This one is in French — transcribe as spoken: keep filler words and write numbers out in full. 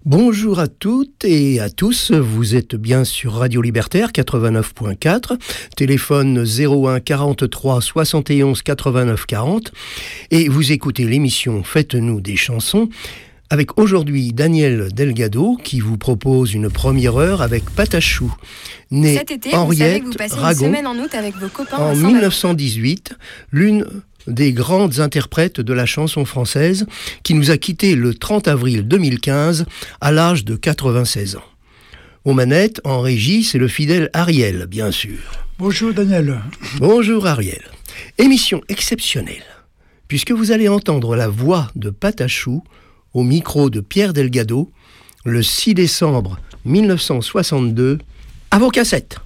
Bonjour à toutes et à tous, vous êtes bien sur Radio Libertaire quatre-vingt-neuf point quatre, téléphone zéro un quarante-trois soixante et onze quatre-vingt-neuf quarante, et vous écoutez l'émission Faites-nous des chansons, avec aujourd'hui Daniel Delgado qui vous propose une première heure avec Patachou, né Cet été, Henriette vous savez que vous passez Ragon une semaine en août avec vos copains en ensemble. dix-neuf cent dix-huit, l'une des grandes interprètes de la chanson française, qui nous a quittés le trente avril deux mille quinze à l'âge de quatre-vingt-seize ans. Aux manettes, en régie, c'est le fidèle Ariel, bien sûr. Bonjour Daniel. Bonjour Ariel. Émission exceptionnelle, puisque vous allez entendre la voix de Patachou au micro de Pierre Delgado le six décembre mille neuf cent soixante-deux à vos cassettes.